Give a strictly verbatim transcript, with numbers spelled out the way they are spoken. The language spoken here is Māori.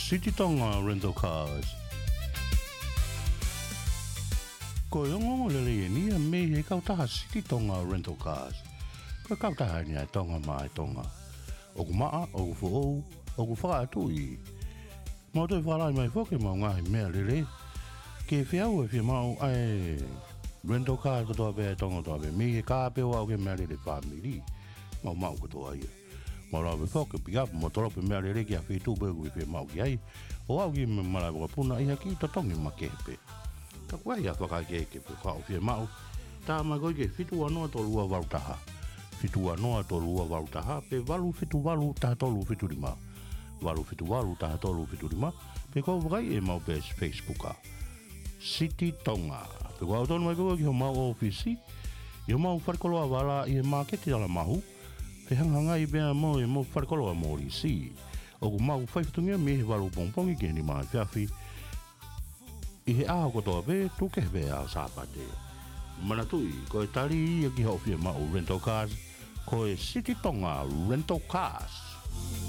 City Tonga Rental Cars. Ko yongo lele ni me he kautaha City Tonga Rental Cars. Ko kautaha ni Tonga mai Tonga. O kumaa, o kufo'ou, o kufaa tui. Mo toi whalai mai whoke mau ngahi mea lele. Ke whiau e whia mau ai rental cars katoa pēa Tonga toa pēa. Me he kā pēo au ke mea lele whamiri. Mau mau katoa ia. Mau rau me whoke pick up, mo torope mea lele ki a whitu pēku i whia mau ki ai. O au ki me marai waka puna iha ki totongi ma kepe. Ka kuai a whakake kepe kwa o whia mau. Tā mai koi ke whitu anoa tolua wautaha. Whitu anoa tolua wautaha. Pe walu whitu walu taha tolu whitu lima. Walu whitu walu taha tolu whitu lima. Pe kau wakai e mau pēs Facebooka. City Tonga. Pe kau tonu mai kua ki ho mau ofisi. I ho mau wharikoloa wala i he marketi ala mahu. Pe hanganga i bea mo e mo wharikoloa mori si. O ku mau whaifutungia me he walu pongpongi ki ni mai whiawhi. I he aho kotoa pe tuke he bea sāpate. Manatui, ko e tari i ki hau whia mau rental cars. Ko e City Tonga Rental Cars.